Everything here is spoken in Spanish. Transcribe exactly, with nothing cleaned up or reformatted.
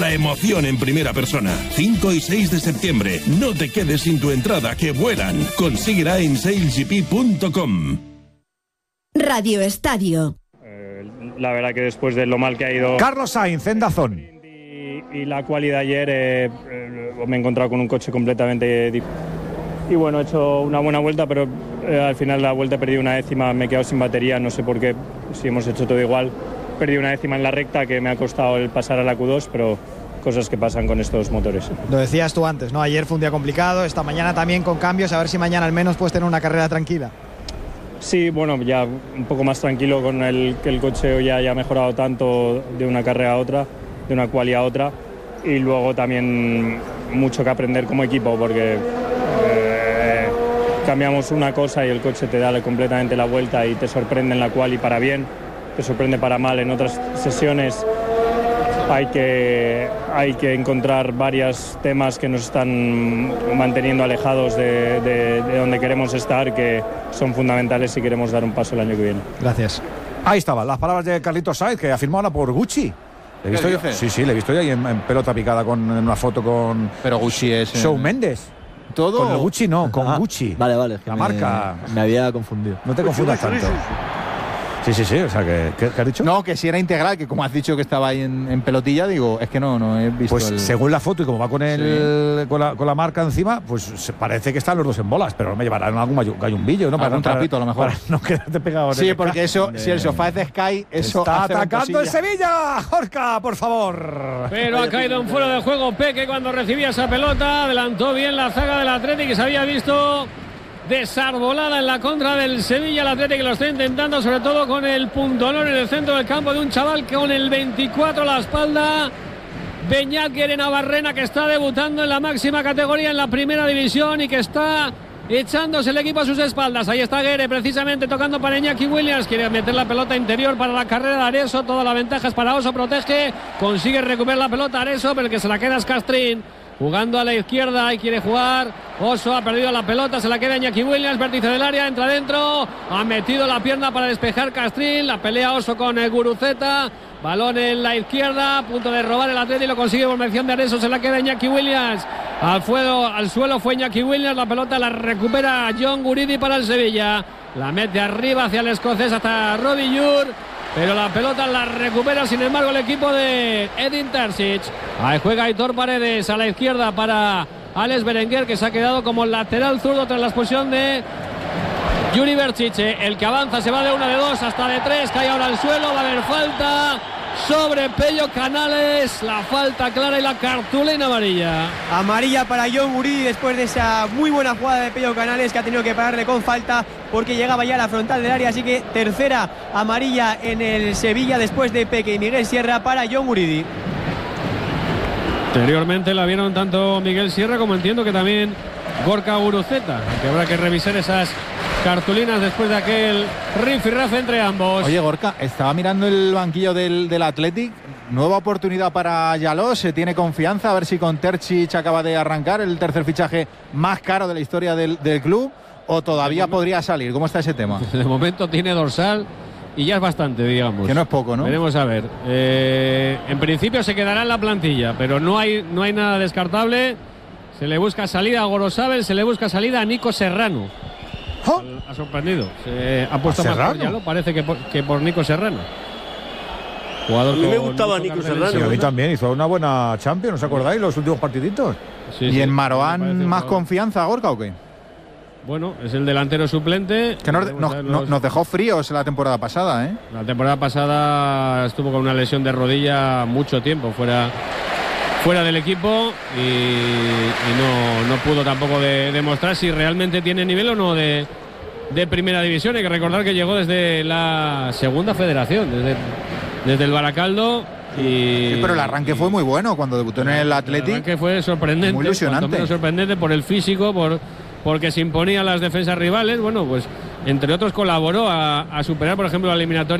la emoción en primera persona. cinco y seis de septiembre. No te quedes sin tu entrada, que vuelan. Consíguela en sales g p punto com. Radio Estadio. Eh, la verdad que después de lo mal que ha ido Carlos Sainz en Dazón y, y la cualidad ayer, eh, eh, me he encontrado con un coche completamente diferente. Y bueno, he hecho una buena vuelta, pero eh, al final la vuelta he perdido una décima, me he quedado sin batería, no sé por qué, si hemos hecho todo igual. Perdí una décima en la recta, que me ha costado el pasar a la Q dos, pero cosas que pasan con estos motores. Lo decías tú antes, ¿no? Ayer fue un día complicado, esta mañana también con cambios, a ver si mañana al menos puedes tener una carrera tranquila. Sí, bueno, ya un poco más tranquilo con el que el coche ya haya mejorado tanto de una carrera a otra, de una quali a otra, y luego también mucho que aprender como equipo, porque eh, cambiamos una cosa y el coche te da completamente la vuelta y te sorprende en la quali para bien, te sorprende para mal. En otras sesiones hay que, hay que encontrar varios temas que nos están manteniendo alejados de, de, de donde queremos estar, que son fundamentales si queremos dar un paso el año que viene. Gracias. Ahí estaban las palabras de Carlitos Sainz, que ha firmado ahora por Gucci. ¿Le he visto yo? Sí, sí, le he visto yo ahí en, en pelota picada con en una foto con. Pero Gucci es. Shawn Mendes. ¿Todo? Con el Gucci no, con ah, Gucci. Vale, vale. La me, marca. Me había confundido. No te confundas tanto. Sí, sí, sí, o sea, que, ¿qué, ¿qué has dicho? No, que si era integral, que como has dicho que estaba ahí en, en pelotilla, digo, es que no, no he visto. Pues el... según la foto y como va con el sí. con, la, con la marca encima, pues se parece que están los dos en bolas, pero no me llevarán algún gallumbillo, ¿no? Para un trapito a lo mejor. Para no quedarte pegado. Sí, porque eso, si el sofá es de Sky, eso está hace atacando el Sevilla, Jorca, por favor. Pero ha caído en fuera de juego Peque cuando recibía esa pelota, adelantó bien la zaga del Atlético y se había visto desarbolada en la contra del Sevilla. El Atlético lo está intentando, sobre todo con el puntolón en el centro del campo de un chaval con el veinticuatro a la espalda, Beñat Navarrena, que está debutando en la máxima categoría en la primera división y que está echándose el equipo a sus espaldas. Ahí está Guere precisamente tocando para Iñaki Williams, quiere meter la pelota interior para la carrera de Areso, toda la ventaja es para Oso, protege, consigue recuperar la pelota Areso, pero el que se la queda es Castrín. Jugando a la izquierda y quiere jugar. Oso ha perdido la pelota, se la queda Iñaki Williams, vértice del área, entra dentro. Ha metido la pierna para despejar Castrín. La pelea Oso con el Guruceta. Balón en la izquierda, a punto de robar el Atleti y lo consigue por mención de Areso. Se la queda Iñaki Williams. Al, fuego, al suelo fue Iñaki Williams. La pelota la recupera John Guridi para el Sevilla. La mete arriba hacia el escocés hasta Robbie Yur. Pero la pelota la recupera, sin embargo, el equipo de Edin Terzic. Ahí juega Aitor Paredes a la izquierda para Alex Berenguer, que se ha quedado como lateral zurdo tras la expulsión de Yuri Berchiche. El que avanza se va de una, de dos, hasta de tres. Cae ahora al suelo, va a haber falta sobre Pello Canales. La falta clara y la cartulina amarilla. Amarilla para John Guridi después de esa muy buena jugada de Pello Canales, que ha tenido que pararle con falta porque llegaba ya a la frontal del área. Así que tercera amarilla en el Sevilla después de Peque y Miguel Sierra para John Guridi. Anteriormente la vieron tanto Miguel Sierra como entiendo que también Gorka Guruceta, que habrá que revisar esas cartulinas después de aquel rifirrafe entre ambos. Oye, Gorka, estaba mirando el banquillo del, del Athletic. Nueva oportunidad para Yalós, se tiene confianza, a ver si con Terzic acaba de arrancar el tercer fichaje más caro de la historia del, del club, o todavía podría salir. ¿Cómo está ese tema? De momento tiene dorsal y ya es bastante, digamos. Que no es poco, ¿no? Veremos a ver. Eh, en principio se quedará en la plantilla, pero no hay, no hay nada descartable. Se le busca salida a Gorosabel, se le busca salida a Nico Serrano. ¿Oh? Ha sorprendido. Se ha puesto más por Yalo, parece que por, que por Nico Serrano. Jugador a mí me gustaba Nico Serrano. Sí, a mí también, hizo una buena Champions, ¿os acordáis? Los últimos partiditos. Sí, ¿Y sí, en Maroán más jugador. confianza, Gorka, o qué? Bueno, es el delantero suplente. Que nos, nos, los... nos dejó fríos la temporada pasada, ¿eh? La temporada pasada estuvo con una lesión de rodilla mucho tiempo fuera, fuera del equipo y, y no, no pudo tampoco de, demostrar si realmente tiene nivel o no de, de primera división. Hay que recordar que llegó desde la segunda federación, desde, desde el Baracaldo. Y, sí, pero el arranque fue muy bueno cuando debutó en el Athletic. El arranque fue sorprendente, muy ilusionante. menos sorprendente por el físico, por porque se imponía a las defensas rivales. Bueno, pues entre otros colaboró a, a superar, por ejemplo, la eliminatoria